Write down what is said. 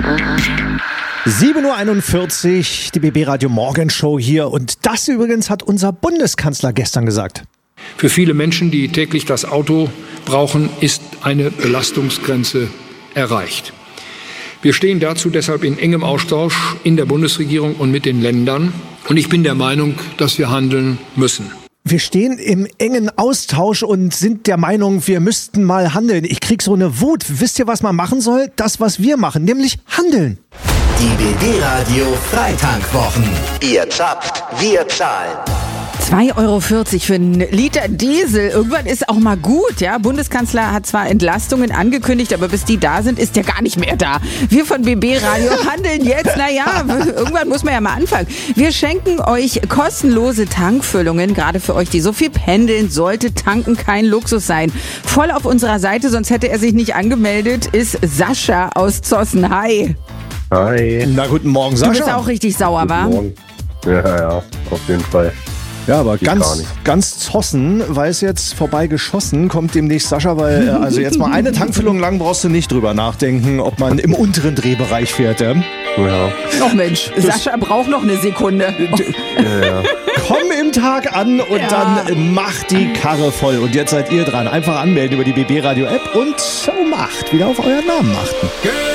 7:41 Uhr, die BB Radio Morgenshow hier. Und das übrigens hat unser Bundeskanzler gestern gesagt. Für viele Menschen, die täglich das Auto brauchen, ist eine Belastungsgrenze erreicht. Wir stehen dazu deshalb in engem Austausch in der Bundesregierung und mit den Ländern. Und ich bin der Meinung, dass wir handeln müssen. Wir stehen im engen Austausch und sind der Meinung, wir müssten mal handeln. Ich krieg so eine Wut. Wisst ihr, was man machen soll? Das, was wir machen, nämlich handeln. Die BB Radio Freitankwwochen. Ihr zapft, wir zahlen. 2,40 € für einen Liter Diesel. Irgendwann ist auch mal gut, ja. Bundeskanzler hat zwar Entlastungen angekündigt, aber bis die da sind, ist der gar nicht mehr da. Wir von BB Radio handeln jetzt. Naja, irgendwann muss man ja mal anfangen. Wir schenken euch kostenlose Tankfüllungen, gerade für euch, die so viel pendeln. Sollte tanken kein Luxus sein. Voll auf unserer Seite, sonst hätte er sich nicht angemeldet, ist Sascha aus Zossen. Hi. Hi. Na, guten Morgen, Sascha. Du bist auch richtig sauer, wa? Morgen. Ja, auf jeden Fall. Ja, aber Geht gar nicht. ganz Zossen, weiß jetzt vorbei geschossen, kommt demnächst Sascha, weil also jetzt mal eine Tankfüllung lang brauchst du nicht drüber nachdenken, ob man im unteren Drehbereich fährt. Ja. Ach Mensch, Sascha braucht noch eine Sekunde. Ja. Komm im Tag an und dann macht die Karre voll. Und jetzt seid ihr dran. Einfach anmelden über die BB Radio App und um 8 wieder auf euren Namen achten.